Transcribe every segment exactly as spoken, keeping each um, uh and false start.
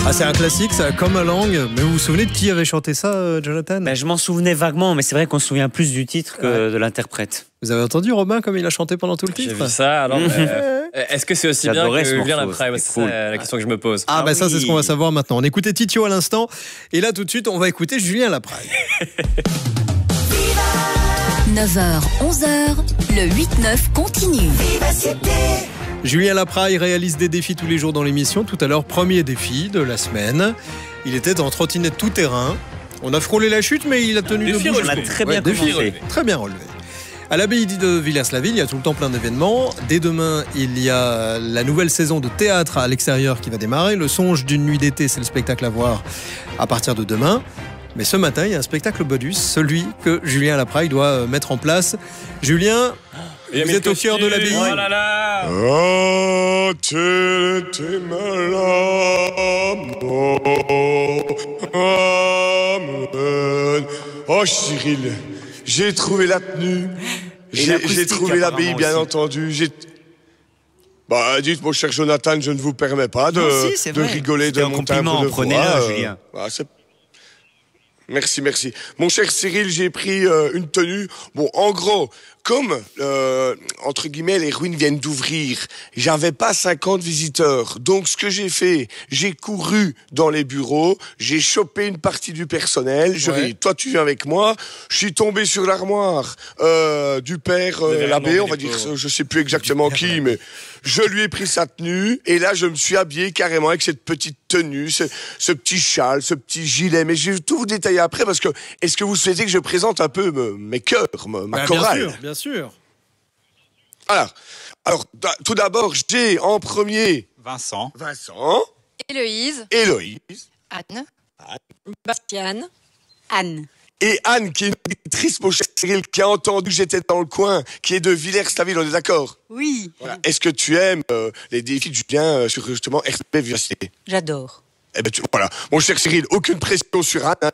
Ah, c'est un classique, ça, Come Along. Mais vous vous souvenez de qui avait chanté ça, euh, Jonathan? Ben, je m'en souvenais vaguement, mais c'est vrai qu'on se souvient plus du titre que ouais. de l'interprète. Vous avez entendu Robin comme il a chanté pendant tout le titre? J'ai vu ça, alors euh, est-ce que c'est aussi bien que Julien Lapраille? C'est cool. la question que je me pose. Ah, ah bah oui. Ça c'est ce qu'on va savoir maintenant. On écoutait Titio à l'instant, et là tout de suite on va écouter Julien Lapraille. neuf heures, onze heures, le huit neuf continue. Julien Lapraille réalise des défis tous les jours dans l'émission. Tout à l'heure, premier défi de la semaine. Il était en trottinette tout terrain. On a frôlé la chute, mais il a tenu debout. On a très bien ouais, commencé. Très bien relevé. À l'abbaye de Villers-la-Ville, il y a tout le temps plein d'événements. Dès demain, il y a la nouvelle saison de théâtre à l'extérieur qui va démarrer. Le songe d'une nuit d'été, c'est le spectacle à voir à partir de demain. Mais ce matin, il y a un spectacle bonus, celui que Julien Lapraille doit mettre en place. Julien, vous êtes au cœur de l'abbaye. Oh là là. Oh, t'étais Oh, Cyril, j'ai trouvé la tenue. J'ai, j'ai trouvé l'abbaye, bien entendu. J'ai... Bah, dites, mon cher Jonathan, je ne vous permets pas de, si, de rigoler de mon timbre de voix. Euh, Julien. Bah, c'est... Merci, merci. Mon cher Cyril, j'ai pris euh, une tenue. Bon, en gros, comme, euh, entre guillemets, les ruines viennent d'ouvrir, j'avais pas cinquante visiteurs. Donc, ce que j'ai fait, j'ai couru dans les bureaux, j'ai chopé une partie du personnel. Je vais, toi, tu viens avec moi. Je suis tombé sur l'armoire euh, du père euh, l'abbé, on va dire, je sais plus exactement qui, mais je lui ai pris sa tenue. Et là, je me suis habillé carrément avec cette petite tenue, ce, ce petit châle, ce petit gilet. Mais je vais tout vous détailler après parce que, est-ce que vous souhaitez que je présente un peu me, mes chœurs, me, ma bah, chorale? Bien sûr, bien sûr. Voilà. Alors, tout d'abord, j'ai en premier Vincent, Vincent, Héloïse, Héloïse, Anne, Anne. Bastiane, Anne. Et Anne, qui est une auditrice, mon cher Cyril, qui a entendu que j'étais dans le coin, qui est de Villers-la-Ville, on est d'accord? Oui. Voilà. Est-ce que tu aimes euh, les défis de Julien euh, sur justement R T P Vivacité? J'adore. Eh ben, tu, voilà. Mon cher Cyril, aucune pression sur Anne. Hein.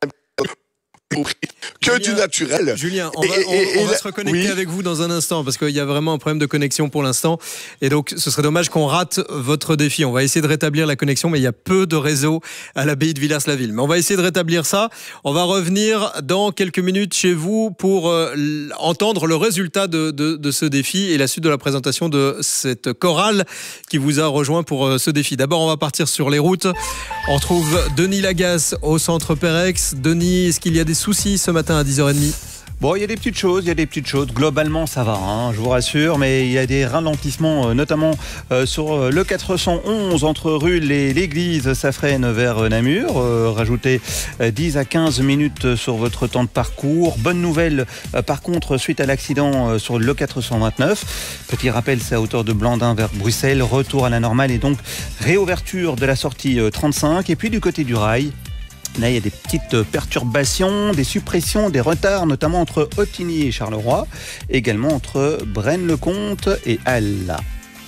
Que Julien, du naturel. Julien, on va, et, on, et, on et va la... se reconnecter oui. avec vous dans un instant parce qu'il y a vraiment un problème de connexion pour l'instant et donc ce serait dommage qu'on rate votre défi. On va essayer de rétablir la connexion mais il y a peu de réseau à l'abbaye de Villers-la-Ville. Mais on va essayer de rétablir ça. On va revenir dans quelques minutes chez vous pour euh, entendre le résultat de, de, de ce défi et la suite de la présentation de cette chorale qui vous a rejoint pour euh, ce défi. D'abord, on va partir sur les routes. On retrouve Denis Lagasse au centre Perex. Denis, est-ce qu'il y a des soucis ce matin à dix heures trente? Bon, il y a des petites choses, il y a des petites choses. Globalement, ça va, hein, je vous rassure, mais il y a des ralentissements, euh, notamment euh, sur le quatre cent onze entre Rulle et l'église Safrène vers Namur. Euh, rajoutez euh, dix à quinze minutes sur votre temps de parcours. Bonne nouvelle, euh, par contre, suite à l'accident euh, sur le quatre cent vingt-neuf. Petit rappel, c'est à hauteur de Blandin vers Bruxelles. Retour à la normale et donc réouverture de la sortie euh, trente-cinq. Et puis du côté du rail, là, il y a des petites perturbations, des suppressions, des retards, notamment entre Ottigny et Charleroi, également entre Braine-le-Comte et Halle.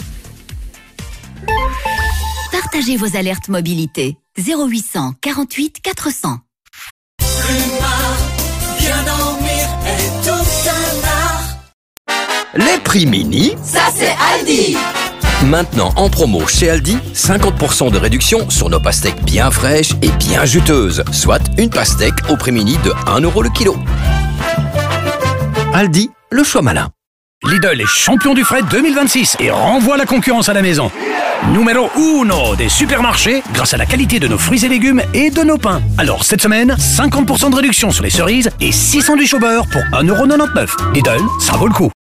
Partagez vos alertes mobilité. zéro huit cent quarante-huit quatre cents. Bien dormir est tout un art. Les prix mini, ça c'est Aldi. Maintenant en promo chez Aldi, cinquante pour cent de réduction sur nos pastèques bien fraîches et bien juteuses, soit une pastèque au prix mini de un euro le kilo. Aldi, le choix malin. Lidl est champion du fret deux mille vingt-six et renvoie la concurrence à la maison. Numéro uno des supermarchés grâce à la qualité de nos fruits et légumes et de nos pains. Alors cette semaine, cinquante pour cent de réduction sur les cerises et six cents du beurre pour un euro quatre-vingt-dix-neuf. Lidl, ça vaut le coup.